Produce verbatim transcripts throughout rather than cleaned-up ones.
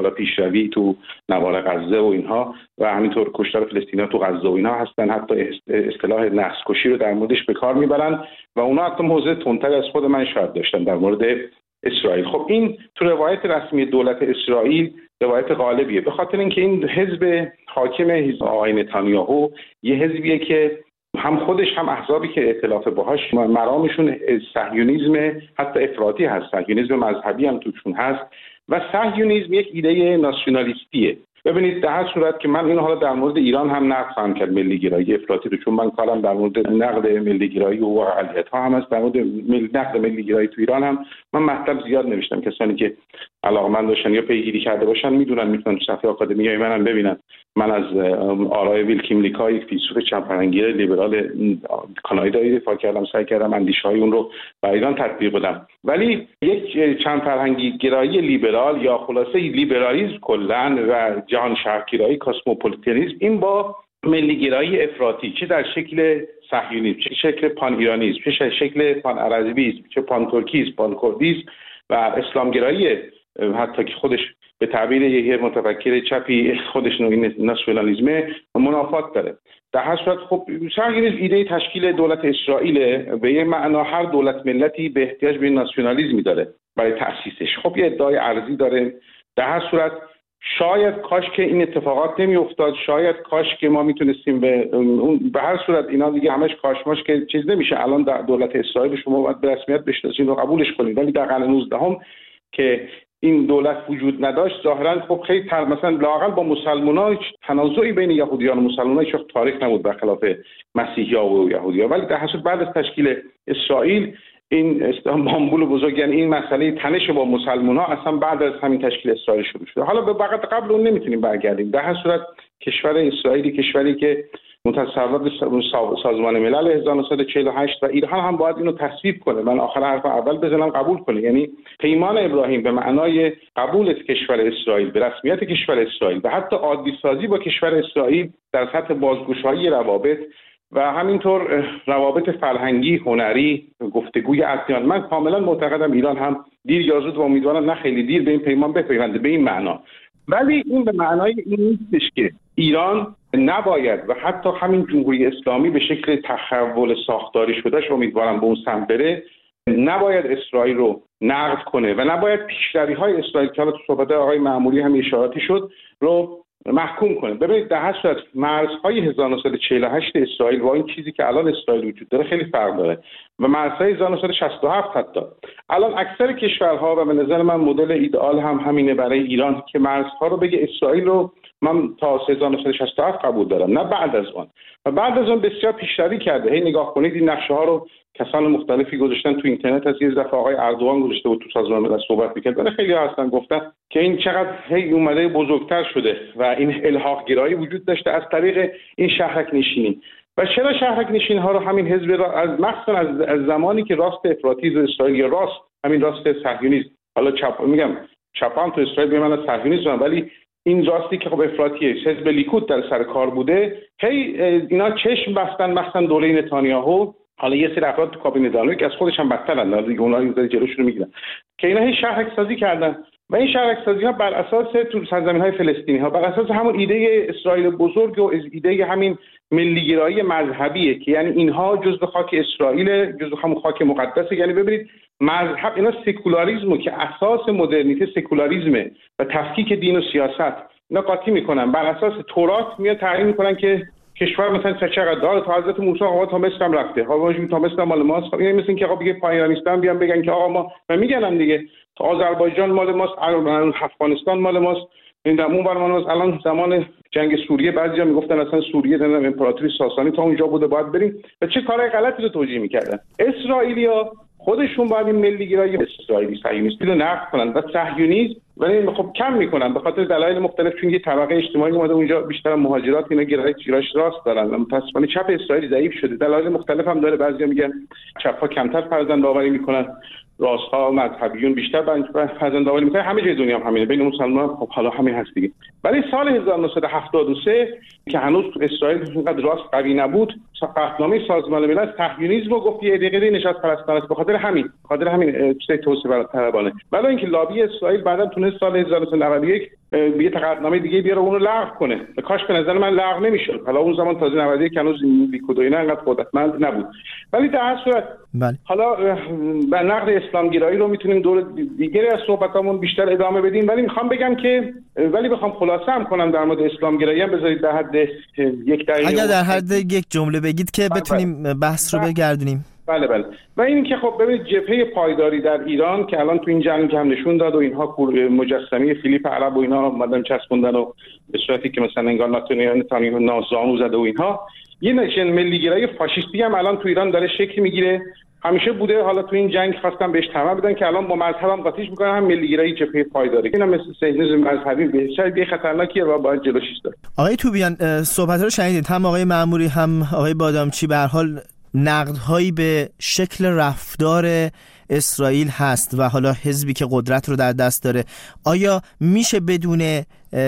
حالا پیشروی تو نوار غزه و اینها و همینطور کشتار فلسطینی‌ها تو غزه و اینها هستن، حتی اصطلاح نسل کشی رو در موردش به کار میبرن و اونا حتی موضع تندتر از خود من شاید داشتن در مورد اسرائیل. خب این تو روایت رسمی دولت اسرائیل روایت غالبیه، به خاطر اینکه این حزب حاکم حزب آقای نتانیاهو یه حزبیه که هم خودش هم احزابی که ائتلاف باهاش مرامشون صهیونیسم حتی افراطی هست، صهیونیسم مذهبی هم توشون هست و صهیونیسم یک ایده ناسیونالیستیه. ببینید در هر صورت که من اینو حالا در مورد ایران هم نقد خواهم کرد، ملی گرایی افراطی رو، چون من کارم در مورد نقد ملی گرایی و اقلیت‌ها هم هست، در مورد ملی نقد ملی گرایی تو ایران هم من مطلب زیاد نوشتم. کسانی که علاقه‌مند باشن یا پیگیری کرده باشن میدونن، میتونن صفحه آکادمیای منم ببینن. من از آرای ویلکیم لیکا، یک فیلسوف چندفرهنگی لیبرال کانادایی دفاع کردم، سعی کردم اندیشه‌های اون رو برای ایران تطبیق بدم. ولی یک چندفرهنگی گرایی لیبرال یا خلاصه لیبرالیسم کلاً و جهان شهرگرایی کاسموپولیتانیسم، این با ملی گرایی افراطی، چه در شکل صهیونیسم، چه شکل پان ایرانیسم، چه شکل پان عربیسم، چه پان ترکیسم، پان کردیسم و اسلام گرایی، حتی که خودش به تعبیر یک متفکر چپی خودش این ناسیونالیسم منافات داره. در هر صورت خب صهیونیسم ایده تشکیل دولت اسرائیل، به یه معنا هر دولت ملتی به احتیاج به ناسیونالیسمی داره برای تأسیسش. خب یه ادعای ارزی داره. در هر صورت شاید کاش که این اتفاقات نمی افتاد، شاید کاش که ما میتونستیم به اون، به هر صورت اینا دیگه همش کاش ماش که چیز نمیشه. الان در دولت اسرائیل شما باید به رسمیت بشناسید و قبولش کنید، ولی در قرن نوزدهم که این دولت وجود نداشت ظاهرا خب خیلی تر مثلا لااقل با مسلمان‌ها تنازعی بین یهودیان و مسلمان‌ها هیچ تاریخ نبود برخلاف مسیحی‌ها و یهودی‌ها. ولی در حسب بعد از تشکیل اسرائیل این استانبول بزرگ، یعنی این مسئله تنش با مسلمان‌ها اصلا بعد از همین تشکیل اسرائیل شروع شده. حالا به وقت قبل اون نمیتونیم برگردیم. در هر صورت کشور اسرائیلی کشوری که متصوب سازمان ملل هزار و نهصد و چهل و هشت و ایران هم باید اینو تصویب کنه. من آخر حرف اول بزنم قبول کنه، یعنی پیمان ابراهیم به معنای قبول از کشور اسرائیل به رسمیت کشور اسرائیل و حتی عادی سازی با کشور اسرائیل در سطح بازگشایی روابط و همینطور روابط فرهنگی، هنری، گفتگوی ادیان. من کاملا معتقدم ایران هم دیر یا زود و امیدوارم نه خیلی دیر به این پیمان بپیونده به این معنا. ولی این به معنای این نیستش که ایران نباید و حتی همین جمهوری اسلامی به شکل تحول ساختاری شدهش امیدوارم به اون سمت بره، نباید اسرائیل رو نقد کنه و نباید پیشروی‌های اسرائیل که تو صحبت آقای معمولی هم اشاراتی شد رو محکوم کنه. ببینید در هر صورت مرزهای هزار و نهصد و چهل و هشت اسرائیل با این چیزی که الان اسرائیل وجود داره خیلی فرق داره و مرزهای هزار و نهصد و شصت و هفت حتی. الان اکثر کشورها و به نظر من مدل ایدئال هم همینه برای ایران که مرزها رو بگه اسرائیل رو من تا هزار و نهصد و شصت و هفت قبول دارم، نه بعد از اون. و بعد از اون بسیار پیشروی کرده. هی نگاه کنید این نقشه ها رو کسان مختلفی گذاشتن تو اینترنت. از یه دفعه آقای اردوغان گذاشته بود تو سازمان ملل صحبت می‌کرد، ولی خیلی هستن گفتن که این چقدر هی اومده بزرگتر شده و این الحاق گرایی وجود داشته از طریق این شهرک نشینی. و چرا شهرک نشین ها رو همین حزب را از مخصوصا از, از زمانی که راست افراطی اسرائیل یا راست همین راست صهیونیسم، حالا چپ میگم چپ هم تو اسرائیل به من از صهیونیسم، ولی این راستی که خب افراطیه حزب لیکود در سر کار بوده، هی اینا چشم بستن بستن دوره نتانیاهو. حالا یه سری افراد تو کابینه دارن که از خودش هم بدترن دیگه، اونها این جلوش رو میگیرن که اینا هی شهرک سازی کردن و این شهرک سازی ها بر اساس تو سرزمین‌های فلسطینی ها بر اساس همون ایده اسرائیل بزرگ و ایده همین ملی‌گرایی مذهبیه که یعنی اینها جزء خاک اسرائیل، جزء همون خاک مقدسه. یعنی ببینید مذهب اینا سکولاریسمو که اساس مدرنیته سکولاریسمه و تفکیک دین و سیاست اینا قاطی میکنن. بر اساس تورات میاد تعیین میکنن که کشور مثلا چقدر داره، تا حضرت موسی آقا تا مصر هم رفته، آقا تا مصر مال ماست. این مثل اینکه آقا بگه پایانیستان بیان بگن که آقا ما میگنم دیگه تا آذربایجان مال ماست، افغانستان مال ماست، این اون بر مال ماست. الان زمان جنگ سوریه بعضیا میگفتن اصلا سوریه نمیدونم امپراتوری ساسانی تا اونجا بوده باید بریم و چه کارهای غلطی رو توجیه میکردن. اسرائیلیا خودشون باید این ملی‌گرایی اسرائیلی صهیونیستی رو نقد کنن و صهیونیسم ولی خب کم میکنن به خاطر دلایل مختلف، چون یه طبقه اجتماعی اومده اونجا بیشتر مهاجرات اینا گرایش گرایش راست دارن و متأسفانه چپ اسرائیل ضعیف شده. دلایل مختلف هم داره. بعضیا میگن چپ‌ها کمتر فرزند آوری میکنن، راست‌ها مذهبیون بیشتر فرزند آوری میکنن. همه جای دنیا هم همینه، بین مسلمان‌ها خب حالا همین هست دیگه. ولی سال هزار و نهصد و هفتاد و سه که هنوز اسرائیل اونقدر راست قوی نبود، قطعنامه سازمان ملل صهیونیسم رو گفت یه دقیقه نشاط پرستان است. به خاطر همین خاطر همین چیز توسعه طلبانه. ولی اینکه لابی اسرائیل بعداً تونست سال هزار و نهصد و نود و یک یه تقاعدنامه دیگه بیاره اون رو لغو کنه. کاش به نظر من لغو نمیشد. حالا اون زمان تازه نود و یک هنوز لیکود و اینا انقدر قدرتمند نبود. ولی در هر صورت بله. حالا به نقد اسلامگرایی رو میتونیم دور دیگری از صحبتامون بیشتر ادامه بدیم، ولی میخوام بگم که ولی بخوام خلاصه هم کنم در مورد اسلامگرایی هم بذارید در حد یک دقیقه اگر در حد یک جمله بگید که بتونیم بحث رو بگردونیم. بله بله. و این که خب ببینید جبهه پایداری در ایران که الان تو این جنگ هم نشون داد و اینها مجسمه فیلیپ علب و اینها اومدن چسبوندن و به صورتی که مثلا انگار نتانیاهو نازانو زده و اینها، یه نشن ملیگرایی فاشیستی هم الان تو ایران داره شکل میگیره. همیشه بوده، حالا تو این جنگ خواستن بهش طمع بدن که الان با مذهب هم قاطیش میکنن، هم ملیگرایی جبهه پایداری. اینا مثل صهیونیسم مذهبی بسیار یه خطرناکیه و باید جلوش ایستاد. آقای توبیان صحبت‌ها رو شنیدید، هم آقای معموری هم آقای بادامچی به هر حال نقدهایی به شکل رفتار اسرائیل هست و حالا حزبی که قدرت رو در دست داره. آیا میشه بدون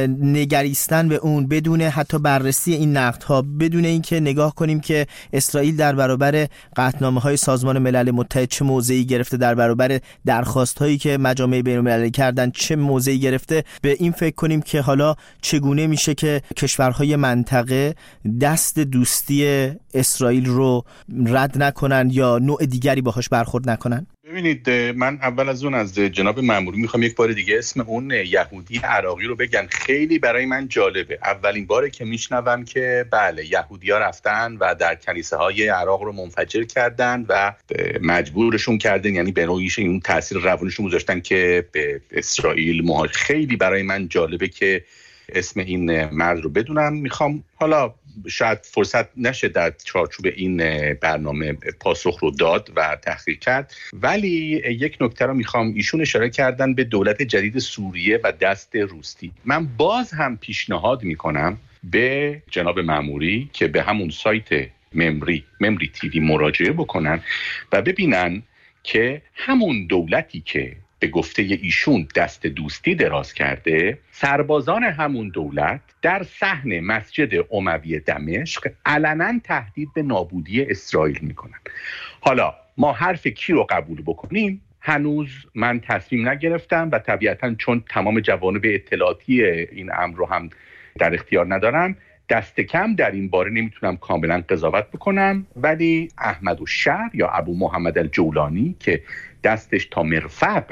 نگریستن به اون، بدون حتی بررسی این نقدها، بدون اینکه نگاه کنیم که اسرائیل در برابر قطعنامه‌های سازمان ملل متحد چه موضعی گرفته، در برابر درخواست‌هایی که مجامع بین‌المللی کردن چه موضعی گرفته، به این فکر کنیم که حالا چگونه میشه که کشورهای منطقه دست دوستی اسرائیل رو رد نکنن یا نوع دیگری باهاش برخورد نکنن؟ ببینید، من اول از اون از جناب مأموری میخوام یک بار دیگه اسم اون یهودی عراقی رو بگم. خیلی برای من جالبه، اولین باره که میشنوم که بله یهودی‌ها رفتن و در کلیسه های عراق رو منفجر کردن و مجبورشون کردن، یعنی به نوعی اون تاثیر روانشون گذاشتن که به اسرائیل مهاجرت. خیلی برای من جالبه که اسم این مرد رو بدونم. میخوام حالا شاید فرصت نشه در چارچوب این برنامه پاسخ رو داد و تحقیق کرد، ولی یک نکته رو میخوام، ایشون اشاره کردن به دولت جدید سوریه و دست روستی. من باز هم پیشنهاد میکنم به جناب مأموری که به همون سایت ممری ممری تیوی مراجعه بکنن و ببینن که همون دولتی که به گفته ایشون دست دوستی دراز کرده، سربازان همون دولت در صحن مسجد اموی دمشق علنا تهدید به نابودی اسرائیل میکنن. حالا ما حرف کی رو قبول بکنیم هنوز من تصمیم نگرفتم و طبیعتاً چون تمام جوانب اطلاعاتی این امر رو هم در اختیار ندارم، دست کم در این باره نمیتونم کاملا قضاوت بکنم. ولی احمد الشهر یا ابو محمد الجولانی که دستش تا مرفق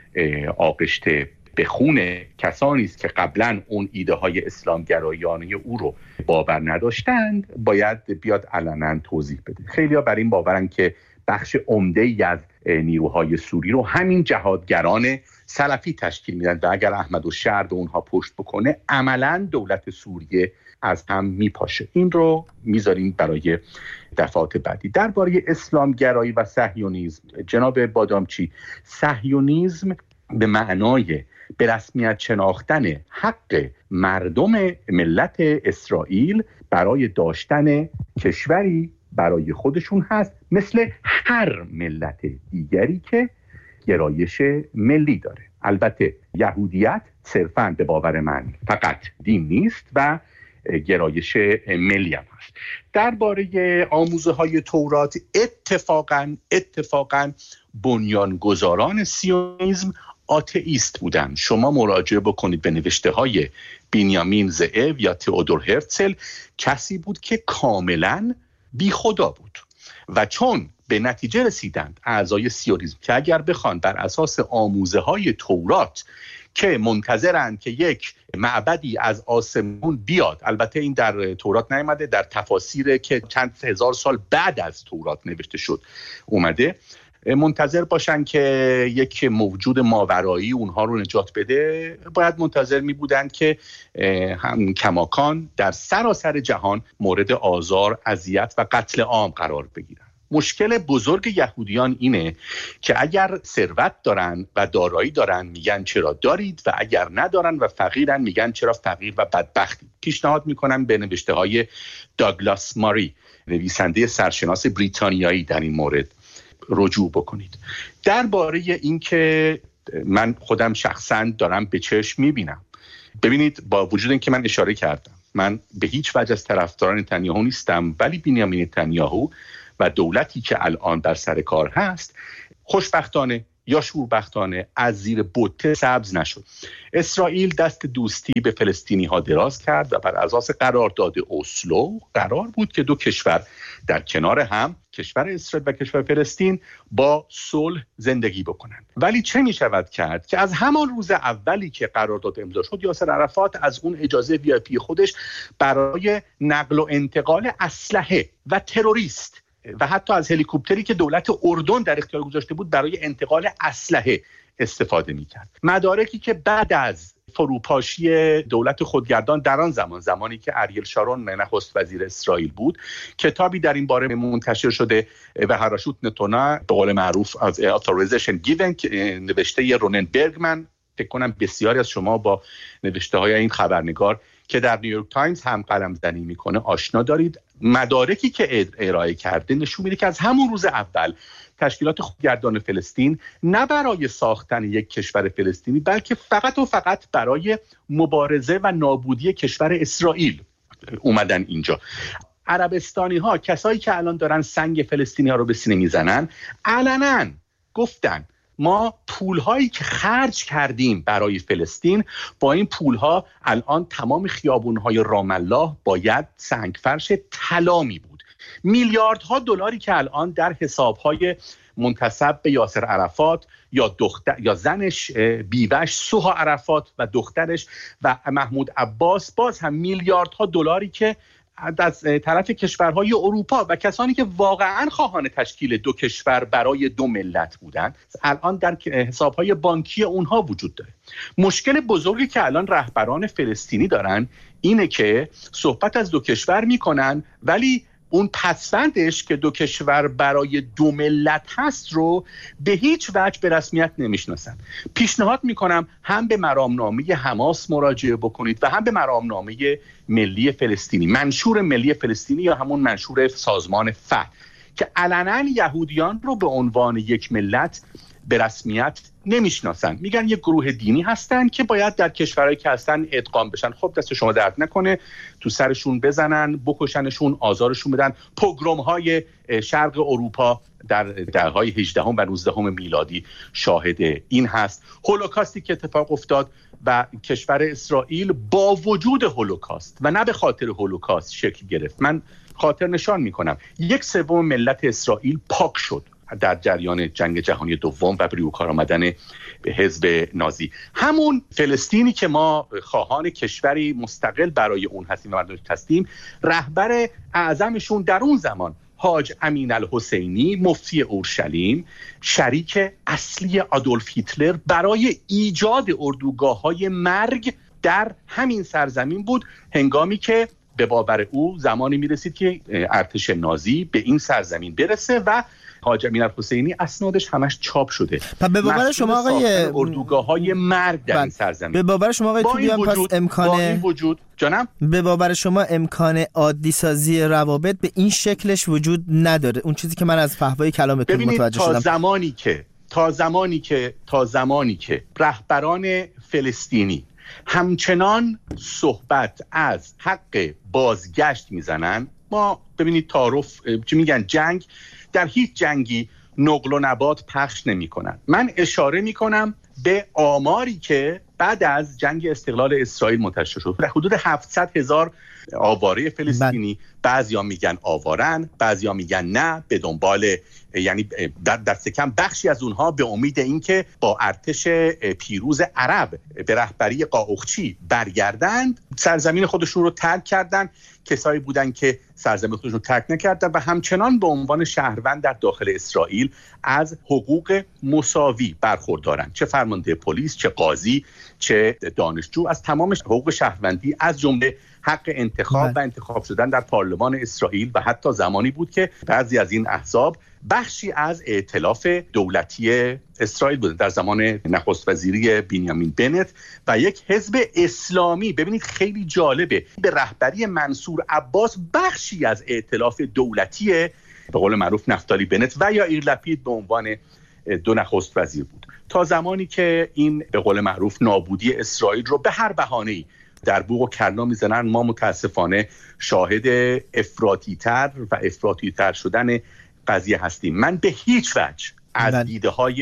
آغشته به خون کسانی است که قبلا اون ایده های اسلامگرایانه او رو باور نداشتند، باید بیاد علنا توضیح بده. خیلی ها بر این باورن که بخش عمده‌ای از نیروهای سوری رو همین جهادگران سلفی تشکیل میدن و اگر احمد الشهر به اونها پشت بکنه عملا دولت سوریه از هم میپاشه. این رو میذاریم برای دفعات بعدی. درباره اسلامگرایی و صهیونیسم، جناب بادامچی، صهیونیسم به معنای به رسمیت شناختن حق مردم ملت اسرائیل برای داشتن کشوری برای خودشون هست، مثل هر ملت دیگری که گرایش ملی داره. البته یهودیت صرفاً به باور من فقط دین نیست و گرایش ملی هم هست. درباره آموزه های تورات، اتفاقاً اتفاقاً بنیانگذاران سیونیسم آتئیست بودن. شما مراجعه بکنید به نوشته های بنیامین زئو یا تئودور هرتزل، کسی بود که کاملاً بی خدا بود و چون به نتیجه رسیدند اعضای سیونیسم که اگر بخوان بر اساس آموزه های تورات که منتظرند که یک معبدی از آسمون بیاد، البته این در تورات نیامده، در تفاسیر که چند هزار سال بعد از تورات نوشته شد اومده، منتظر باشن که یک موجود ماورایی اونها رو نجات بده، باید منتظر می بودند که هم کماکان در سراسر جهان مورد آزار، اذیت و قتل عام قرار بگیرن. مشکل بزرگ یهودیان اینه که اگر ثروت دارن و دارایی دارن میگن چرا دارید و اگر ندارن و فقیرن میگن چرا فقیر و بدبختید. پیشنهاد میکنم به نوشته های داگلاس ماری، نویسنده سرشناس بریتانیایی، در این مورد رجوع بکنید. درباره این که من خودم شخصا دارم به چشم میبینم، ببینید با وجود این که من اشاره کردم من به هیچ وجه از طرفداران نتانیاهو نیستم، ولی بنیامین نتانیاهو و دولتی که الان در سر کار هست خوشبختانه یا شوربختانه از زیر بوته سبز نشد. اسرائیل دست دوستی به فلسطینی ها دراز کرد و بر اساس قرارداد اسلو قرار بود که دو کشور در کنار هم، کشور اسرائیل و کشور فلسطین، با صلح زندگی بکنند. ولی چه می شود کرد که از همان روز اولی که قرارداد امضا شد، یاسر عرفات از اون اجازه وی آی پی خودش برای نقل و انتقال اسلحه و تروریست و حتی از هلیکوپتری که دولت اردن در اختیار گذاشته بود برای انتقال اسلحه استفاده می‌کرد. مدارکی که بعد از فروپاشی دولت خودگردان در آن زمان، زمانی که اریل شارون نخست وزیر اسرائیل بود، کتابی در این باره منتشر شده و هراشوت نتونا به قول معروف از authorization given نوشته رونن برگمن. فکر کنم بسیاری از شما با نوشته های این خبرنگار که در نیویورک تایمز هم قلم زنی میکنه آشنا دارید. مدارکی که ارائه کرده نشون میده که از همون روز اول تشکیلات خودگردان فلسطین نه برای ساختن یک کشور فلسطینی، بلکه فقط و فقط برای مبارزه و نابودی کشور اسرائیل اومدن اینجا. عربستانی ها، کسایی که الان دارن سنگ فلسطینی ها رو به سینه میزنن، علنا گفتن ما پولهایی که خرج کردیم برای فلسطین، با این پولها الان تمام خیابونهای رام الله باید سنگفرش طلا می بود. میلیاردها دلاری که الان در حسابهای منتسب به یاسر عرفات یا دختر یا زنش بیوش سوها عرفات و دخترش و محمود عباس، باز هم میلیاردها دلاری که از طرف کشورهای اروپا و کسانی که واقعا خواهان تشکیل دو کشور برای دو ملت بودند، الان در حسابهای بانکی اونها وجود داره. مشکل بزرگی که الان رهبران فلسطینی دارن اینه که صحبت از دو کشور میکنن، ولی اون پسوندش که دو کشور برای دو ملت هست رو به هیچ وجه به رسمیت نمیشناسن. پیشنهاد میکنم هم به مرامنامه حماس مراجعه بکنید و هم به مرامنامه ملی فلسطینی، منشور ملی فلسطینی یا همون منشور سازمان فتح، که علنا یهودیان رو به عنوان یک ملت به رسمیت نمیشناسن. میگن یک گروه دینی هستن که باید در کشورهایی که هستن ادغام بشن. خب دست شما درد نکنه، تو سرشون بزنن، بکشنشون، آزارشون بدن. پوگروم‌های شرق اروپا در دهه‌های هجدهم و نوزدهم میلادی شاهد این هست. هولوکاستی که اتفاق افتاد و کشور اسرائیل با وجود هولوکاست و نه به خاطر هولوکاست شکل گرفت. من خاطر نشان میکنم یک سوم ملت اسرائیل پاک شد در جریان جنگ جهانی دوم و بروی کار آمدن حزب نازی. همون فلسطینی که ما خواهان کشوری مستقل برای اون هستیم و مردمش هستیم، رهبر اعظمشون در اون زمان حاج امین الحسینی، مفتی اورشلیم، شریک اصلی آدولف هیتلر برای ایجاد اردوگاه‌های مرگ در همین سرزمین بود، هنگامی که به باور او زمانی میرسید که ارتش نازی به این سرزمین برسه و حاج امین الحسینی اسنادش همش چاپ شده. به باور شما آقای اردوگاه‌های مرگ در این سرزمین، به باور شما آقای توبیان پس امکان با این وجود جانم به باور شما امکان عادی سازی روابط به این شکلش وجود نداره؟ اون چیزی که من از فحوای کلامتون متوجه شدم، تا زمانی که تا زمانی که تا زمانی که رهبران فلسطینی همچنان صحبت از حق بازگشت میزنن، ما ببینید تعارف چی میگن، جنگ در هیچ جنگی نقل و نبات پخش نمی کنن. من اشاره می کنم به آماری که بعد از جنگ استقلال اسرائیل منتشر شد. در حدود هفتصد هزار آواره فلسطینی، بعضیا میگن آوارن، بعضیا میگن نه، به دنبال، یعنی در دست کم بخشی از اونها به امید اینکه با ارتش پیروز عرب به رهبری قاقچی برگردند، سرزمین خودشون رو ترک کردن. کسایی بودن که سرزمین خودشون رو ترک نکردن و همچنان به عنوان شهروند در داخل اسرائیل از حقوق مساوی برخوردارن، چه فرمانده پلیس، چه قاضی، چه دانشجو، از تمام حقوق شهروندی، از جمله حق انتخاب و انتخاب شدن در پارلمان اسرائیل. و حتی زمانی بود که بعضی از این احزاب بخشی از ائتلاف دولتی اسرائیل بود در زمان نخست وزیری بنیامین بنت و یک حزب اسلامی، ببینید خیلی جالبه، به رهبری منصور عباس بخشی از ائتلاف دولتی به قول معروف نفتالی بنت و یا ایر لپید به عنوان دو نخست وزیر بود، تا زمانی که این به قول معروف نابودی اسرائیل رو به هر بهانه‌ای در بوق و کرنا میزنن. ما متاسفانه شاهد افراطی‌تر و افراطی‌تر شدن قضیه هستیم. من به هیچ وجه از دیده های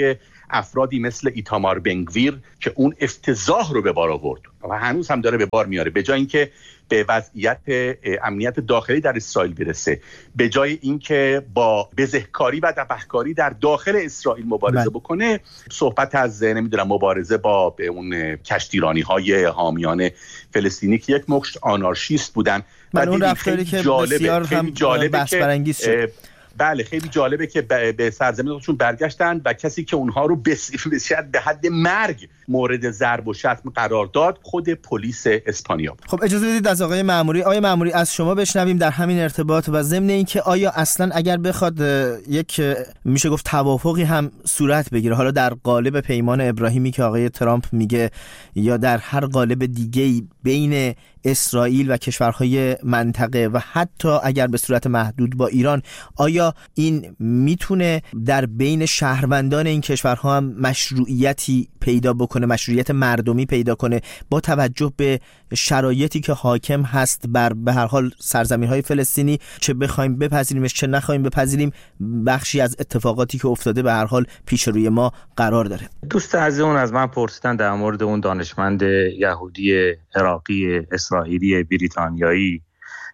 افرادی مثل ایتامار بنگویر که اون افتضاح رو به بار آورد و هنوز هم داره به بار میاره، به جای اینکه به وضعیت امنیت داخلی در اسرائیل برسه، به جای اینکه با بزهکاری و دبهکاری در داخل اسرائیل مبارزه بله. بکنه، صحبت از نمیدونم مبارزه با اون کشتیرانی‌های حامیان فلسطینی که یک مشت آنارشیست بودن. من اون رفتاری که بسیار هم بحث برانگیز شد. بله خیلی جالبه که به سرزمین خودشون برگشتن و کسی که اونها رو به حد مرگ مورد ضرب و شتم قرار داد خود پلیس اسپانیا. خب اجازه بدید از آقای مأموری آقای مأموری از شما بشنویم در همین ارتباط و ضمن اینکه آیا اصلا اگر بخواد یک میشه گفت توافقی هم صورت بگیره، حالا در قالب پیمان ابراهیمی که آقای ترامپ میگه یا در هر قالب دیگه‌ای بین اسرائیل و کشورهای منطقه و حتی اگر به صورت محدود با ایران، آیا این میتونه در بین شهروندان این کشورها هم مشروعیتی پیدا بکنه، مشروعیت مردمی پیدا کنه با توجه به شرایطی که حاکم هست بر به هر حال سرزمین‌های فلسطینی، چه بخوایم بپذیریمش چه نخوایم بپذیریم بخشی از اتفاقاتی که افتاده به هر حال پیش روی ما قرار داره. دوست عزیزمون از من پرسیدن در مورد اون دانشمند یهودی عراقی اسرائیلی بریتانیایی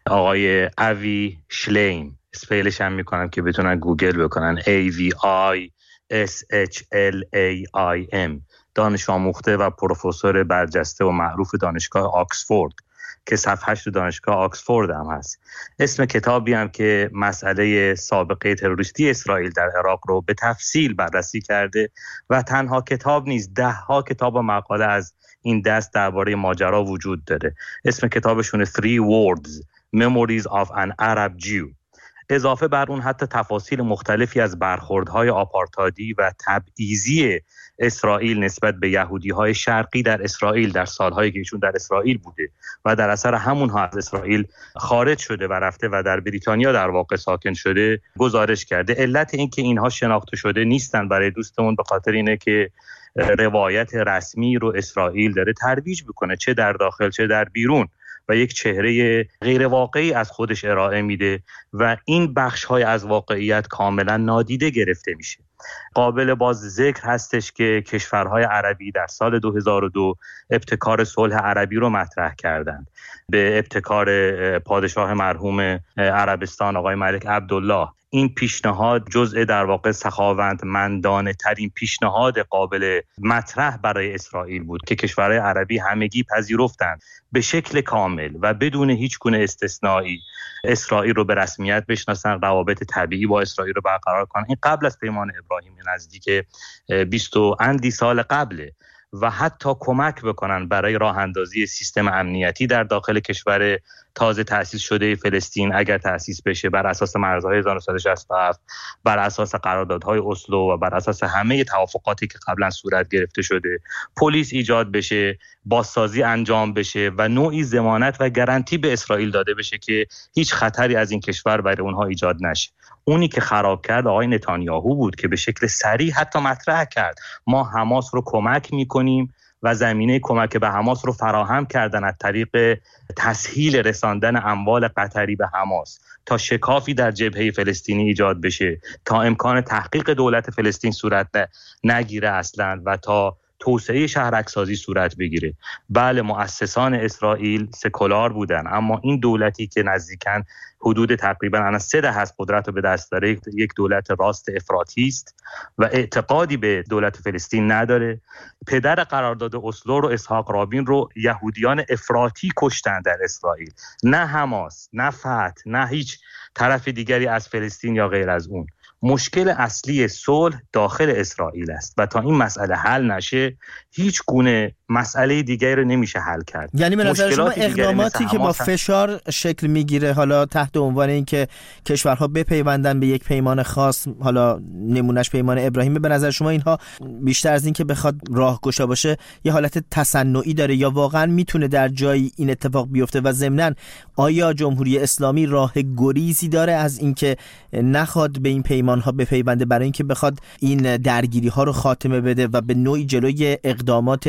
آقای اوی شلیم، اسپیلش هم میکنم که بتونن گوگل بکنن A V I S H L A I M، دانش آموخته و پروفسور برجسته و معروف دانشگاه آکسفورد که صفحه‌اش تو دانشگاه آکسفورد هم هست. اسم کتابی هم که مسئله سابقه تروریستی اسرائیل در عراق رو به تفصیل بررسی کرده و تنها کتاب نیست، ده ها کتاب و مقاله از این دست درباره ماجرا وجود داره. اسم کتابشون Three Words Memories of an Arab Jew. اضافه بر اون حتی تفاصیل مختلفی از برخوردهای آپارتایدی و تبعیضی اسرائیل نسبت به یهودی‌های شرقی در اسرائیل در سالهایی که ایشون در اسرائیل بوده و در اثر همونها از اسرائیل خارج شده و رفته و در بریتانیا در واقع ساکن شده گزارش کرده. علت این که اینها شناخته شده نیستن برای دوستمون به خاطر اینه که روایت رسمی رو اسرائیل داره ترویج میکنه، چه در داخل چه در بیرون، و یک چهره غیر واقعی از خودش ارائه میده و این بخش‌های از واقعیت کاملا نادیده گرفته میشه. قابل باز ذکر هستش که کشورهای عربی در سال دو هزار و دو ابتکار صلح عربی رو مطرح کردند، به ابتکار پادشاه مرحوم عربستان آقای ملک عبدالله. این پیشنهاد جزء در واقع سخاوتمندانه ترین پیشنهاد قابل مطرح برای اسرائیل بود که کشورهای عربی همگی پذیرفتند به شکل کامل و بدون هیچ گونه استثنایی اسرائیل رو به رسمیت بشناسن، روابط طبیعی با اسرائیل رو برقرار کنن. این قبل از پیمان ابراهیمی نزدیک بیست و اندی سال قبله و حتی کمک بکنن برای راه اندازی سیستم امنیتی در داخل کشور تازه تأسیس شده فلسطین اگر تأسیس بشه بر اساس مرزهای هزار و نهصد و شصت و هفت، بر اساس قراردادهای اسلو و بر اساس همه توافقاتی که قبلا صورت گرفته شده، پلیس ایجاد بشه، بازسازی انجام بشه و نوعی ضمانت و گارانتی به اسرائیل داده بشه که هیچ خطری از این کشور برای اونها ایجاد نشه. اونی که خراب کرد آقای نتانیاهو بود که به شکل صریح حتی مطرح کرد ما حماس رو کمک میکنیم و زمینه کمک به حماس رو فراهم کردن از طریق تسهیل رساندن اموال قطری به حماس تا شکافی در جبهه فلسطینی ایجاد بشه، تا امکان تحقیق دولت فلسطین صورت نگیره اصلا و تا توسعه شهرک‌سازی صورت بگیره. بله مؤسسان اسرائیل سکولار بودن، اما این دولتی که نزدیکاً حدود تقریباً الان سه دهه از قدرت رو به دست داره یک دولت راست افراطی است و اعتقادی به دولت فلسطین نداره. پدر قرارداد اسلو رو اسحاق رابین رو یهودیان افراطی کشتن در اسرائیل، نه حماس، نه فتح، نه هیچ طرف دیگری از فلسطین یا غیر از اون. مشکل اصلی صلح داخل اسرائیل است و تا این مسئله حل نشه هیچ گونه مسئله دیگری رو نمیشه حل کرد. یعنی به نظر شما اقداماتی که با فشار شکل میگیره حالا تحت عنوان این که کشورها بپیوندن به یک پیمان خاص، حالا نمونهش پیمان ابراهیمی، به نظر شما اینها بیشتر از این که بخواد راهگشا باشه یه حالت تصنعی داره یا واقعا میتونه در جایی این اتفاق بیفته؟ و ضمناً آیا جمهوری اسلامی راه گریزی داره از اینکه نخواد به این پیمان ها بپیونده برای اینکه بخواد این درگیری ها رو خاتمه بده و به نوعی جلوی اقدامات احتمالی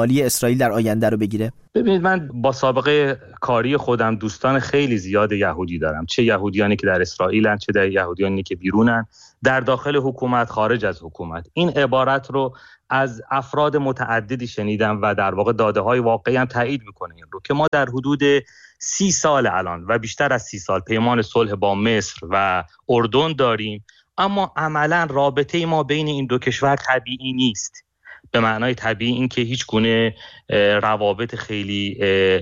اشغالی اسرائیل در آینده رو بگیره؟ ببینید، من با سابقه کاری خودم دوستان خیلی زیاد یهودی دارم، چه یهودیانی که در اسرائیلن، چه در یهودیانی که بیرونن، در داخل حکومت، خارج از حکومت. این عبارت رو از افراد متعددی شنیدم و در واقع داده های واقعی هم تایید میکنه این رو که ما در حدود سی سال الان و بیشتر از سی سال پیمان صلح با مصر و اردن داریم، اما عملا رابطه ما بین این دو کشور طبیعی نیست. به معنای طبیعی این که هیچ گونه روابط خیلی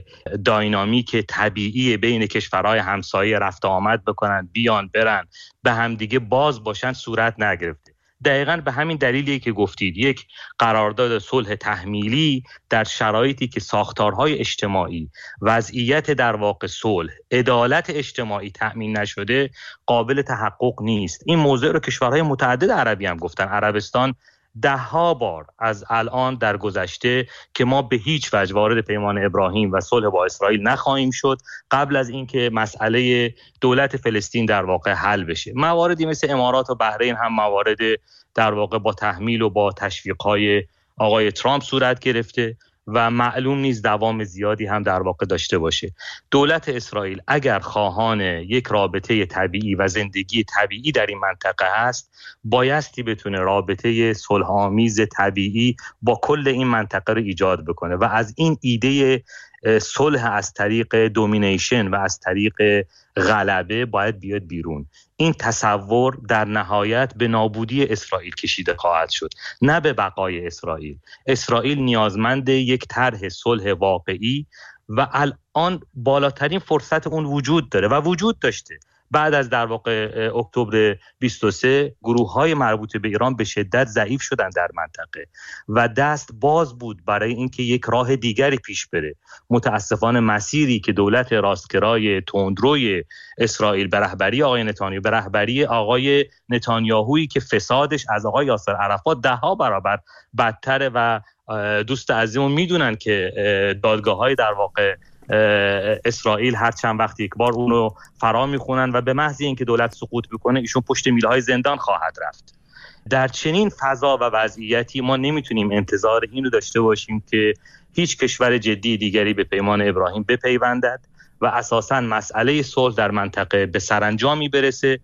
داینامیک طبیعی بین کشورهای همسایه رفت آمد بکنن، بیان برن، به همدیگه باز باشن صورت نگرفته. دقیقاً به همین دلیلیه که گفتید یک قرارداد صلح تحمیلی در شرایطی که ساختارهای اجتماعی، وضعیت در واقع صلح، عدالت اجتماعی تأمین نشده قابل تحقق نیست. این موضوع رو کشورهای متعدد عربی هم گفتن. عربستان ده ها بار از الان در گذشته که ما به هیچ وجه وارد پیمان ابراهیم و صلح با اسرائیل نخواهیم شد قبل از اینکه مسئله دولت فلسطین در واقع حل بشه. مواردی مثل امارات و بحرین هم موارد در واقع با تحمیل و با تشویق‌های آقای ترامپ صورت گرفته و معلوم نیست دوام زیادی هم در واقع داشته باشه. دولت اسرائیل اگر خواهان یک رابطه طبیعی و زندگی طبیعی در این منطقه هست، بایستی بتونه رابطه صلح‌آمیز طبیعی با کل این منطقه رو ایجاد بکنه و از این ایده صلح از طریق دومینیشن و از طریق غلبه باید بیاد بیرون. این تصور در نهایت به نابودی اسرائیل کشیده خواهد شد، نه به بقای اسرائیل. اسرائیل نیازمند یک طرح صلح واقعی و الان بالاترین فرصت اون وجود داره و وجود داشته. بعد از در واقع اکتبر بیست و سه گروه‌های مربوط به ایران به شدت ضعیف شدن در منطقه و دست باز بود برای اینکه یک راه دیگری پیش بره. متاسفانه مسیری که دولت راستگرای تندروی اسرائیل به رهبری آقای نتانیاهو، به رهبری آقای نتانیاهویی که فسادش از آقای یاسر عرفات ده ها برابر بدتره و دوست عزیزمون میدونن که دادگاه‌های در واقع اسرائیل هر چند وقت یک بار اونو فرا میخونن و به محض اینکه دولت سقوط بکنه ایشون پشت میله‌های زندان خواهد رفت. در چنین فضا و وضعیتی ما نمیتونیم انتظار اینو داشته باشیم که هیچ کشور جدی دیگری به پیمان ابراهیم بپیوندد و اساساً مسئله صلح در منطقه به سرانجامی برسه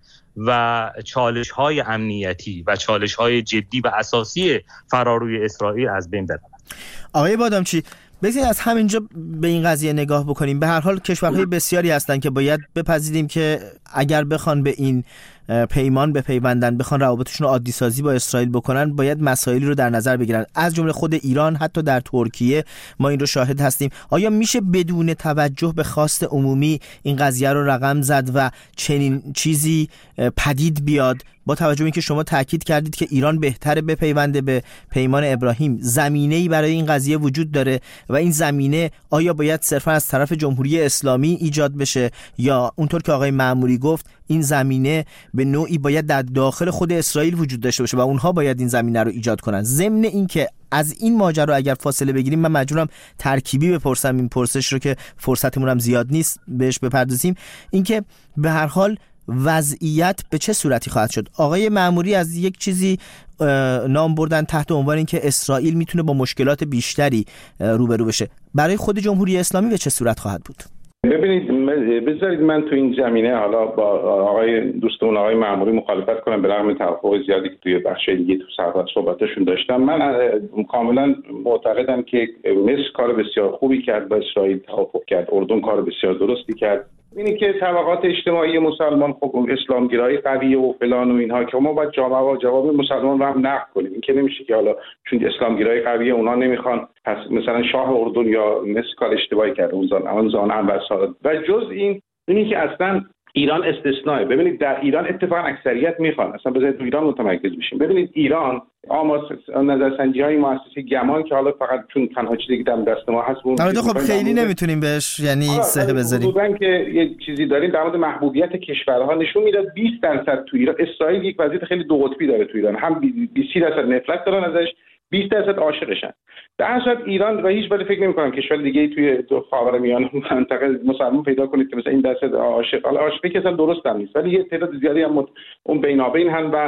و چالش‌های امنیتی و چالش‌های جدی و اساسی فراروی اسرائیل از بین برود. آقای بادامچی، بگذارید از همینجا به این قضیه نگاه بکنیم. به هر حال کشورهای بسیاری هستند که باید بپذیریم که اگر بخوان به این پیمان بپیوندن، بخوان روابطشون رو عادی سازی با اسرائیل بکنن، باید مسائلی رو در نظر بگیرن، از جمله خود ایران. حتی در ترکیه ما این رو شاهد هستیم. آیا میشه بدون توجه به خواست عمومی این قضیه رو رقم زد و چنین چیزی پدید بیاد؟ با توجه به اینکه شما تاکید کردید که ایران بهتره بپیونده به پیمان ابراهیم، زمینه‌ای برای این قضیه وجود داره و این زمینه آیا باید صرفا از طرف جمهوری اسلامی ایجاد بشه یا اونطور که آقای معموری گفت این زمینه به نوعی باید در داخل خود اسرائیل وجود داشته باشه و اونها باید این زمینه رو ایجاد کنن؟ ضمن این که از این ماجرا اگر فاصله بگیریم، من مجبورم ترکیبی بپرسم این پرسش رو که فرصتمون هم زیاد نیست بهش بپردازیم، اینکه به هر حال وضعیت به چه صورتی خواهد شد؟ آقای معموری از یک چیزی نام بردن تحت عنوان این که اسرائیل میتونه با مشکلات بیشتری روبرو بشه. برای خود جمهوری اسلامی به چه صورت خواهد بود؟ ببینید، بذارید من تو این زمینه حالا با آقای دوستمون آقای معموری مخالفت کنم، به رغم توافق زیادی که توی بخش دیگه تو صحبت صحبتشون داشتم. من کاملا معتقدم که مصر کار بسیار خوبی کرد، با اسرائیل توافق کرد، اردن کار بسیار درستی کرد. اینی که طبقات اجتماعی مسلمان خب اسلامگرایی قویه و فلان و اینها که ما باید جواب جواب مسلمان رو هم نقد کنیم. این که نمیشه که حالا چون اسلامگرایی قویه اونا نمیخوان، پس مثلا شاه اردن یا مصر کار اشتباهی کرده اون زمان اون زمان هم و جز این اینی که اصلا ایران استثنائه. ببینید در ایران اتفاقا اکثریت میخوان اصلا بذارید تو ایران متمرکز بشیم. ببینید ایران آمار نظرسنجی‌های مؤسسه گمان که حالا فقط چون تنها چیزی که در دست ما هست اون البته خب خیلی نمیتونیم بهش یعنی سه بذاریم. حدوداً که یه چیزی داریم در مورد محبوبیت کشورها نشون میداد بیست درصد تو ایران. اسرائیل یک وضعیت خیلی دو قطبی داره تو ایران، هم بیست درصد نفرت دارن ازش، بیست درصد عاشقشن. در اصل ایران و هیچ ولی فکر نمی‌کنم کشور دیگه‌ای توی خاورمیانه منطقه مسلمان پیدا کنید که مثلا این درصد عاشق، حالا عاشقی که اصلا درست هم نیست، ولی یه تعداد زیادی هم اون بینابین هن و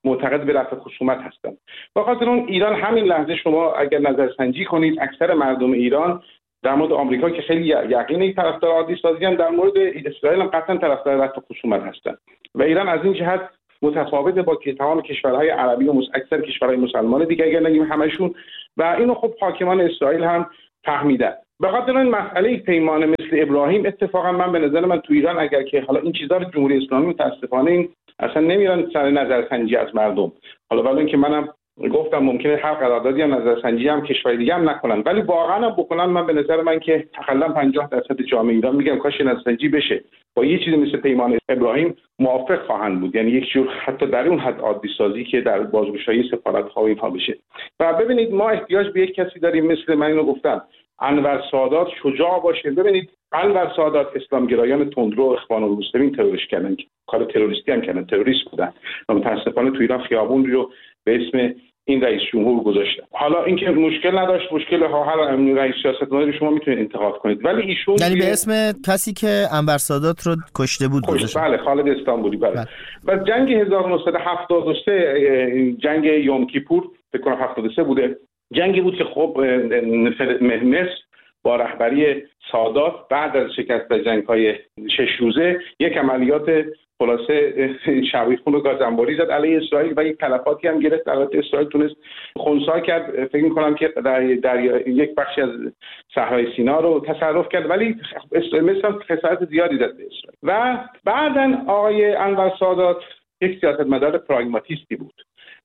معتقد به رفع خصومت هستند. بخاطر اون ایران همین لحظه شما اگر نظرسنجی کنید اکثر مردم ایران در مورد آمریکا که خیلی یقینی طرفدار عادی سازی هستند، در مورد اسرائیل هم قطعا طرفدار رفع خصومت هستند و ایران از این جهت متفاوته با که تمام کشورهای عربی و اکثر کشورهای مسلمان دیگه اگر نگیم همشون، و اینو خب حاکمان اسرائیل هم فهمیدن. به خاطر این مسئله پیمان مثل ابراهیم اتفاقا من به نظر من تو ایران اگر که حالا این چیزا رو جمهوری اسلامی متاسفانه این اصلا نمیرن سر نظرسنجی از مردم، حالا ولی اینکه منم گفتم ممکنه هر قراردادی هم نظرسنجی هم کشور دیگه هم نکنن، ولی واقعا هم بکنن من به نظر من که تقریبا پنجاه درصد جامعه ایران میگم کاش نظرسنجی بشه با یه چیزی مثل پیمان ابراهیم موافق خواهند بود، یعنی یک جور حتی در اون حد عادی سازی که در بازگشایی سفارت‌ها و اینها بشه. و ببینید ما احتیاج به یک کسی داریم مثل من اینو گفتم انور سادات شجاع باشه. ببینید انور سادات اسلامگرایان تندرو اخوان المسلمین تروریست کردن، کار تروریستی هم کردن، تروریست بودن و متاسفانه تو ایران خیابون رو به اسم این رئیس جمهور گذاشتن. حالا اینکه مشکل نداشت، مشکل ها هر رئیس سیاستمداری شما میتونید انتقاد کنید، ولی ایشون یعنی به اسم کسی که انور سادات رو کشته بود گذاشت. بله خالد استانبولی. بله. بله. و جنگ هزار و نهصد و هفتاد و سه جنگ یوم کیپور فکر کنم هفتاد و سه بوده، جنگی بود که خب مصر با رهبری سادات بعد از شکست در جنگ‌های شش روزه یک عملیات خلاصه شبیخون و گازانباری زد علیه اسرائیل و یک تلفاتی هم گرفت. البته اسرائیل تونست خنثی کرد، فکر می‌کنم که در, در یک بخشی از صحرای سینا رو تصرف کرد، ولی مثلا خسارت زیادی زد به اسرائیل. و بعداً آقای انور سادات یک سیاستمدار پراگماتیستی بود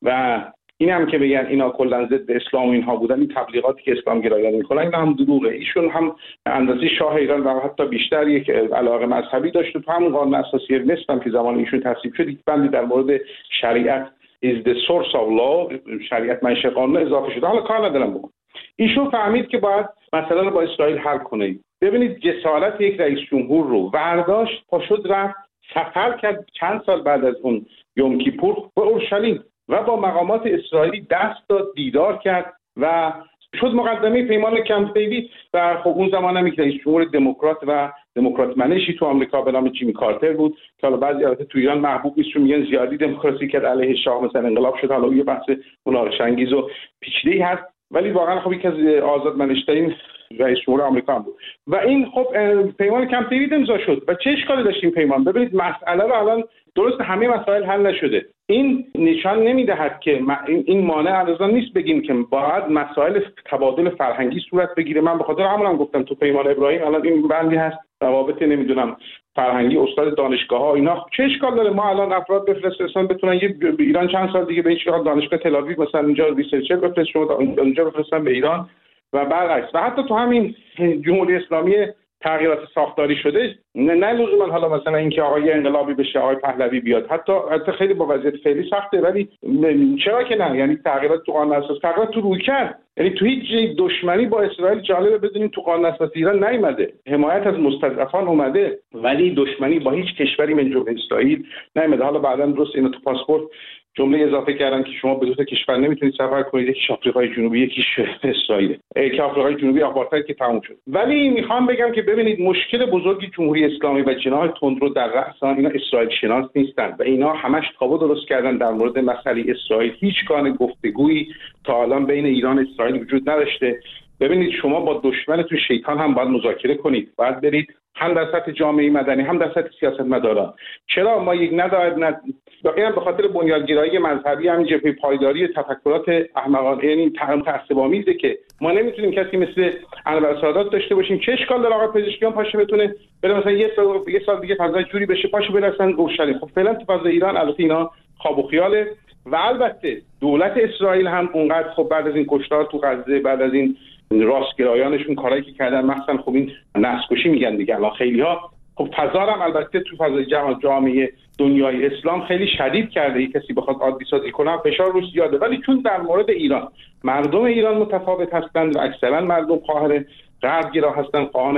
و این هم که بگن اینا کلا ضد اسلام و اینها بودن، این تبلیغاتی که اسلام گرایان میکنن این هم دروغه. ایشون هم اندازه شاه ایران و حتی بیشتر یک علاقه مذهبی داشت و تو همون قانون اساسی مصر هم که زمان ایشون تصویب شد یک بندی در مورد شریعت is the source of law، شریعت منشأ قانون اضافه شده. حالا کار ندارم بگم ایشون فهمید که باید مسئله رو با اسرائیل حل کنه. ببینید جسارت یک رئیس جمهور رو برداشت، پا شد رفت سفر کرد چند سال بعد از اون یوم کیپور به اورشلیم و با مقامات اسرائیلی دست داد، دیدار کرد و شد مقدمه پیمان کمپ دیوید. و خب اون زمان هم یک رئیس جمهور دموکرات و دموکرات منشی تو آمریکا به نام جیمی کارتر بود که حالا بعضی البته تو ایران محبوب نیست چون میگن زیادی دموکراسی کرد علیه شاه، مثلا انقلاب شد. حالا یه بحث مناقشه انگیز و پیچیده‌ای هست، ولی واقعا خب یک از آزادمنش‌ترین رئیس جمهور آمریکا بود و این خب پیمان کمپ دیوید امضا شد. و چه اشکالی داشت این پیمان؟ ببینید مسئله رو الان درست همه مسائل حل نشده، این نشان نمیدهد که این مانع الان نیست بگیم که باید مسائل تبادل فرهنگی صورت بگیره. من به خاطر همون هم گفتم تو پیمان ابراهیم الان این بندی هست روابط نمیدونم فرهنگی استاد دانشگاه ها اینا چه اشکال داره ما الان افراد بفرستن بتونن یه ایران چند سال دیگه به این دانشگاه تل آویو مثلا اینجا ریسرچر بفرستن اونجا بفرستن به ایران و برعکس. و حتی تو همین جمهوری اسلامی تغییرات ساختاری شده، نه نه لزوما حالا مثلا اینکه آقای انقلابی بشه آقای پهلوی بیاد، حتی حتی خیلی با وضعیت فعلی سخته، ولی چرا که نه، یعنی تغییرات تو قانون اساسی، تغییرات تو رویکرد، یعنی تو هیچ دشمنی با اسرائیل جالبه بدونیم تو قانون اساسی ایران نیامده، حمایت از مستضعفان اومده ولی دشمنی با هیچ کشوری من جمله اسرائیل نیامده. حالا بعداً درست اینو تو پاسپورت جمله اضافه کردن که شما به دو تا کشور نمیتونید سفر کنید، یکیش آفریقای جنوبی یکیش اسرائیل، که آفریقای جنوبی آپارتاید که تموم شد. ولی میخوام بگم که ببینید مشکل بزرگی جمهوری اسلامی و جناح تندرو در رأس آن اینا اسرائیل شناس نیستند و اینا همش تابو درست کردن در مورد مسئله اسرائیل. هیچ گونه گفتگویی تا الان بین ایران و اسرائیل وجود نداشته. ببینید شما با دشمنتون شیطان هم باید مذاکره کنید، باید برید هم در سطح جامعه مدنی هم در سطح سیاستمداران. چرا ما یک ندارد ند واقعا به خاطر بنیانگرایی مذهبی همین جبهه پایداری تفکرات احمقانه، یعنی تعصب‌آمیزه که ما نمیتونیم کسی مثل انور سادات داشته باشیم. چه اشکال داره آقا پزشکیان پاشه بتونه بره مثلا یه سال یه سال دیگه فضای جوری بشه پاشه برسن اورشلیم؟ خب فعلا تو فضای ایران البته اینا خواب و خیاله. و البته دولت اسرائیل هم اونقدر خب بعد از این کشتار تو غزه، بعد از این راستگرایانشون کارایی که کردن، مثلا خب این نسل‌کشی میگن دیگه الان خیلی‌ها، خب فضا هم البته تو فضای جامعه دنیای اسلام خیلی شدید کرده. یک کسی بخواد عادی سازی کنه فشار روش زیاده، ولی چون در مورد ایران مردم ایران متفاوت هستند و اکثرا مردم خواهر غربگرا هستند، خواهان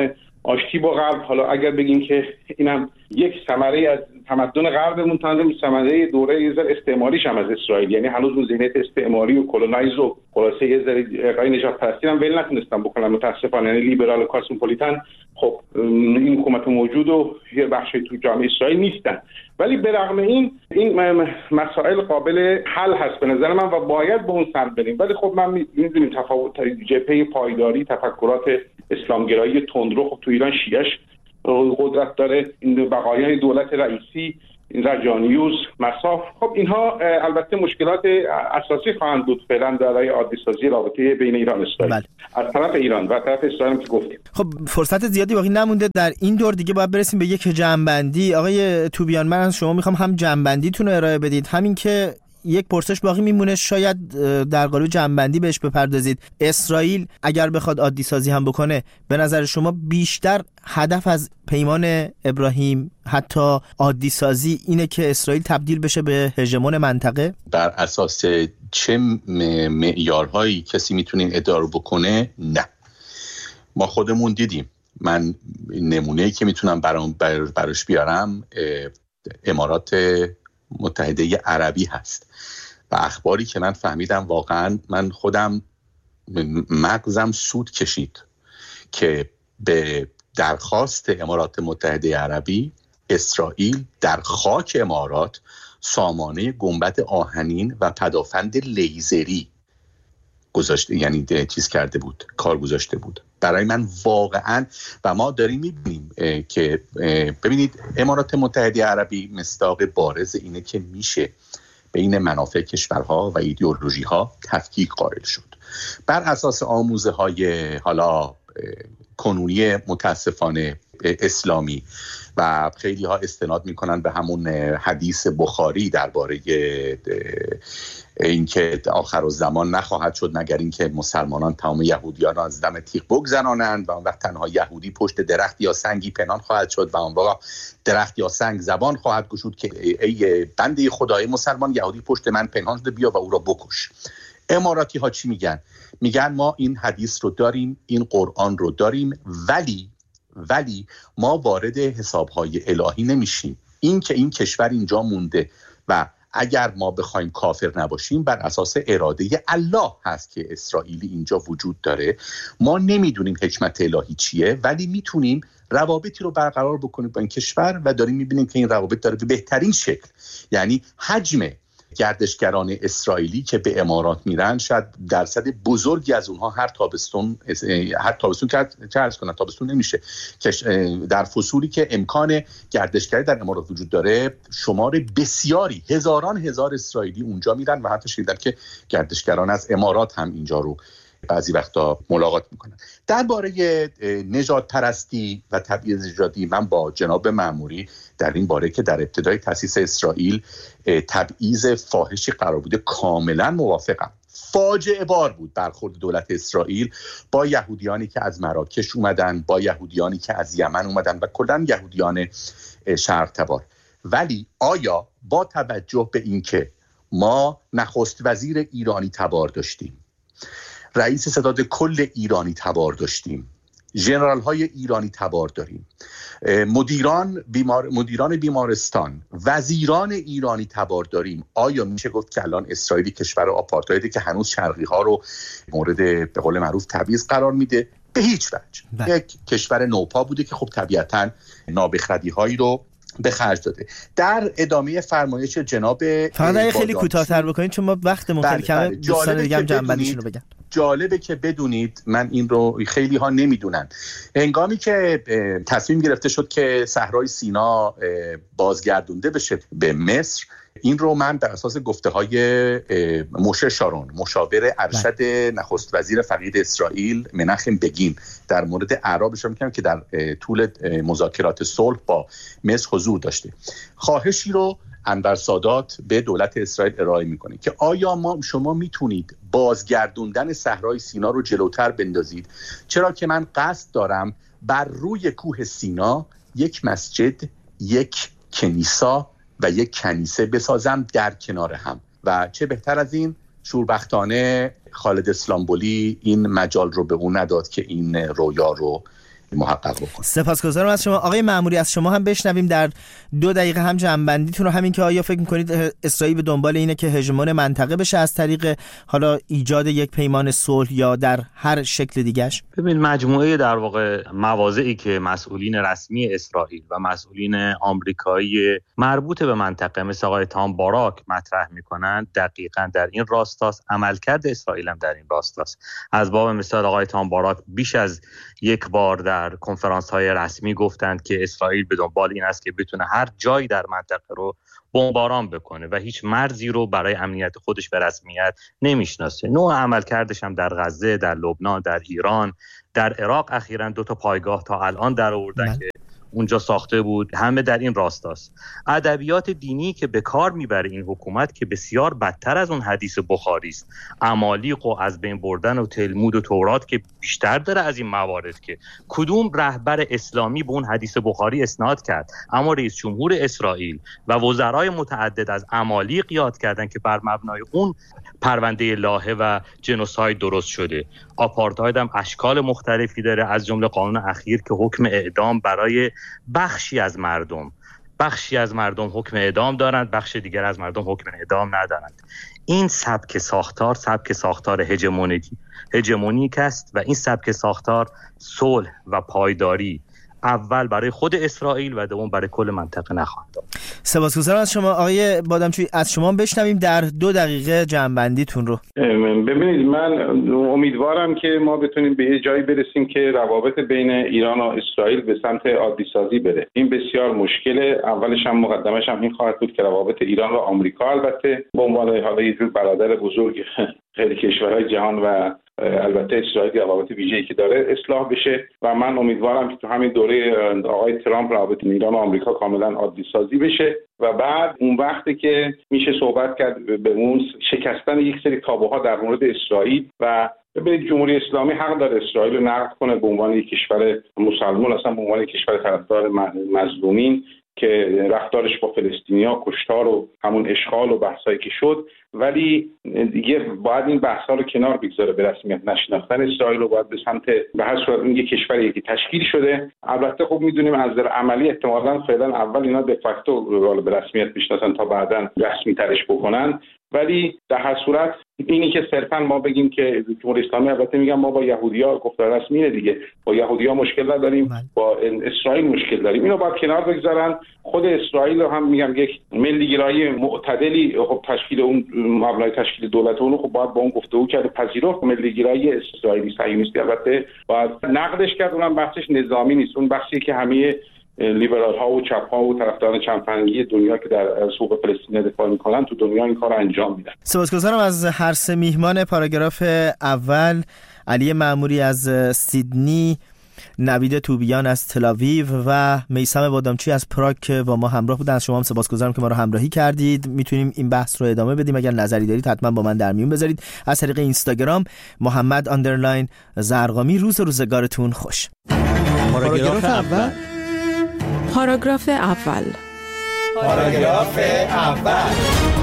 آشتی با غرب. حالا اگر بگیم که اینم یک ثمره از تمدن غربمون، تنظیم ثمره دوره یه ذره استعماریش هم از اسرائیل، یعنی هنوز اون ذهنیت استعماری و کلونایز و خلاصه یه ذره قای نجات پرستی هم ول نتونستن بکنن متاسفانه. یعنی لیبرال و کاسموپولیتن خب این حکومت موجود و یه بخشی تو جامعه اسرائیل نیستن، ولی به رغم این این مسائل قابل حل هست به نظر من و باید به اون سمت بریم. ولی خب من می‌دونیم تفاوت جبهه پایداری، تفکرات اسلامگرایی تندرو خب تو ایران شیعش قدرت داره، این بقایای دولت رئیسی، این رجانیوز، مصاف، خب اینها البته مشکلات اساسی خواهند بود فعلا برای عادی سازی رابطه بین ایران و اسرائیل. بله. از طرف ایران و طرف اسرائیل که گفتیم. خب فرصت زیادی باقی نمونده، در این دور دیگه باید برسیم به یک جمع‌بندی. آقای توبیان، من از شما میخوام هم جمع‌بندیتون رو ارائه بدید، همین که یک پرسش باقی میمونه، شاید در قالب جمع‌بندی بهش بپردازید. اسرائیل اگر بخواد عادی سازی هم بکنه، به نظر شما بیشتر هدف از پیمان ابراهیم حتی عادی سازی اینه که اسرائیل تبدیل بشه به هژمون منطقه؟ بر اساس چه معیارهایی کسی میتونه این ادعا رو بکنه؟ نه، ما خودمون دیدیم. من نمونه‌ای که میتونم برام بر براش بیارم امارات متحده عربی هست و اخباری که من فهمیدم واقعا من خودم مغزم سود کشید که به درخواست امارات متحده عربی اسرائیل در خاک امارات سامانه گنبد آهنین و پدافند لیزری گذاشته، یعنی چیز کرده بود، کار گذاشته بود. برای من واقعا و ما داریم میبینیم که ببینید امارات متحده عربی مصداق بارز اینه که میشه بین منافع کشورها و ایدئولوژی ها تفکیک قائل شد بر اساس آموزه های حالا کنونی متاسفانه اسلامی و خیلی ها استناد میکنن به همون حدیث بخاری درباره اینکه آخر الزمان نخواهد شد مگر اینکه مسلمانان تمام یهودیان را از دم تیغ بگذرانند و اون وقت تنها یهودی پشت درخت یا سنگی پنهان خواهد شد و اون وقت درخت یا سنگ زبان خواهد گشود که ای بنده خدای مسلمان، یهودی پشت من پنهان شده، بیا و او را بکش. اماراتی ها چی میگن؟ میگن ما این حدیث رو داریم، این قرآن رو داریم، ولی ولی ما وارد حسابهای الهی نمیشیم. این که این کشور اینجا مونده و اگر ما بخوایم کافر نباشیم بر اساس اراده الله هست که اسرائیلی اینجا وجود داره. ما نمیدونیم حکمت الهی چیه، ولی میتونیم روابطی رو برقرار بکنیم با این کشور و داریم میبینیم که این روابط داره به بهترین شکل، یعنی حجم گردشگران اسرائیلی که به امارات میرن شاید درصد بزرگی از اونها هر تابستون هر تابستون که عرض کنن تابستون نمیشه که در فصولی که امکان گردشگری در امارات وجود داره شمار بسیاری هزاران هزار اسرائیلی اونجا میرن و حتی شنیدم که گردشگران از امارات هم اینجا رو بعضی وقتا ملاقات میکنن. درباره نژاد پرستی و تبعیض نژادی من با جناب مأموری در این باره که در ابتدای تأسیس اسرائیل تبعیض فاحشی قرار بوده کاملا موافقم. فاجعه بار بود برخورد دولت اسرائیل با یهودیانی که از مراکش اومدن، با یهودیانی که از یمن اومدن و کلاً یهودیان شرق تبار. ولی آیا با توجه به اینکه ما نخست وزیر ایرانی تبار داشتیم، رئیس ستاد کل ایرانی تبار داشتیم، ژنرال های ایرانی تبار داریم، مدیران بیمار مدیران بیمارستان، وزیران ایرانی تبار داریم، آیا میشه گفت که الان اسرائیلی کشور آپارتایده که هنوز شرقی ها رو مورد به قول معروف تبعیض قرار میده؟ به هیچ وجه. یک کشور نوپا بوده که خب طبیعتاً نابخردی هایی رو به خرج داده. در ادامه فرمایش جناب فقط خیلی کوتاه‌تر بکنید چون ما وقتمون خیلی کمه، دوستان دیگه هم جنبندیشون رو بگن. جالبه که بدونید، من این رو خیلی ها نمیدونن، هنگامی که تصمیم گرفته شد که صحرای سینا بازگردونده بشه به مصر، این رو من در اساس گفته های موشه شارون مشاور ارشد نخست وزیر فقید اسرائیل مناخم بگین در مورد اعراب اشاره می‌کنم که در طول مذاکرات صلح با مصر حضور داشته، خواهشی رو انور سادات به دولت اسرائیل ارائه میکنه که آیا ما شما میتونید بازگردوندن صحرای سینا رو جلوتر بندازید، چرا که من قصد دارم بر روی کوه سینا یک مسجد، یک کنیسا و یک کنیسه بسازم در کنار هم. و چه بهتر از این، شوربختانه خالد اسلامبولی این مجال رو به اون نداد که این رویا رو محقق بکنه. سپاسگزارم از شما آقای معموری. از شما هم بشنویم در دو دقیقه هم جنبندیتون رو، همین که آیا فکر می‌کنید اسرائیل به دنبال اینه که هژمون منطقه بشه از طریق حالا ایجاد یک پیمان صلح یا در هر شکل دیگه‌اش؟ ببین، مجموعه در واقع مواضعی که مسئولین رسمی اسرائیل و مسئولین آمریکایی مربوط به منطقه مثل آقای تام باراک مطرح می‌کنند دقیقاً در این راستاست. عملکرد اسرائیل هم در این راستاست. از باب مثال آقای تام باراک بیش از یک بار در کنفرانس‌های رسمی گفتند که اسرائیل به دنبال این است که بتونه هر جایی در منطقه رو بمباران بکنه و هیچ مرزی رو برای امنیت خودش به رسمیت نمیشناسه. نوع عملکردش هم در غزه، در لبنان، در ایران، در عراق اخیراً دو تا پایگاه تا الان در آوردن که اونجا ساخته بود، همه در این راستاست. ادبیات دینی که به کار میبره این حکومت که بسیار بدتر از اون حدیث بخاری است، عمالیق و از بین بردن و تلمود و تورات که بیشتر داره از این موارد. که کدوم رهبر اسلامی به اون حدیث بخاری اسناد کرد؟ اما رئیس جمهور اسرائیل و وزرای متعدد از عمالیق یاد کردن که بر مبنای اون پرونده لاهه و جنوساید درست شده. آپارتاید هم اشکال مختلفی داره، از جمله قانون اخیر که حکم اعدام برای بخشی از مردم بخشی از مردم حکم اعدام دارند، بخش دیگر از مردم حکم اعدام ندارند. این سبک ساختار سبک ساختار هژمونیک هژمونیک است و این سبک ساختار صلح و پایداری اول برای خود اسرائیل و دوم برای کل منطقه نخواهد داد. سپاسگزارم از شما آقای بادامچی. از شما بشنویم در دو دقیقه جمع‌بندیتون رو. ببینید، من امیدوارم که ما بتونیم به یه جایی برسیم که روابط بین ایران و اسرائیل به سمت عادی سازی بره. این بسیار مشکله. اولش هم مقدمش هم این خواهد بود که روابط ایران و آمریکا البته به عنوان حالا یه جور برادر بزرگ خیلی کشورهای جهان و البته اسرائیل روابط ویژه‌ای که داره اصلاح بشه و من امیدوارم که تو همین دوره آقای ترامپ روابط ایران و آمریکا کاملا عادی سازی بشه و بعد اون وقتی که میشه صحبت کرد به اون شکستن یک سری تابوها در مورد اسرائیل. و ببینید، جمهوری اسلامی حق داره اسرائیل رو نقد کنه به عنوان یک کشور مسلمان، اصلا به عنوان یک کشور طرفدار مظلومین که رفتارش با فلسطینی‌ها کشتار و همون اشغال و بحثایی که شد، ولی دیگه باید این بحثا رو کنار بگذاره. به رسمیت نشناختن اسرائیل رو باید به سمت به هر صورت این یک کشوری که تشکیل شده. البته خب میدونیم از نظر عملی احتمالاً فعلا اول اینا de facto به رسمیت میشناسن تا بعداً رسمی ترش بکنن، ولی در هر صورت اینی که صرفا ما بگیم که جمهوری اسلامی، البته میگم ما با یهودی‌ها گفتار رسمیه دیگه، با یهودی‌ها مشکل نداریم، با اسرائیل مشکل داریم، اینو باید کنار بگذارن. خود اسرائیل رو هم میگم یک ملیگرایی معتدلی خب تشکیل اون مبنای تشکیل دولت اون خب باید با اون گفتگو کرد، پذیرفت. ملیگرایی اسرائیلی صهیونیستی البته باید نقدش کرد، اونم بحثش نظامی نیست، اون بحثی که همه لیبرال ها و چپ ها و طرفداران چندفرنگی دنیا که در حقوق فلسطین دفاع میکنن تو دنیا این کار انجام میدن. سپاسگزارم از هر سه میهمان پاراگراف اول: علی معموری از سیدنی، نوید توبیان از تل‌آویو و میثم بادامچی از پراگ که با ما همراه بودن. شما هم سپاسگزارم که ما رو همراهی کردید. میتونیم این بحث رو ادامه بدیم، اگر نظری دارید حتما با من در میون بذارید از طریق اینستاگرام محمد آندرلاین زرقامی. روز روزگارتون خوش. پاراگراف اول پاراگراف اول پاراگراف اول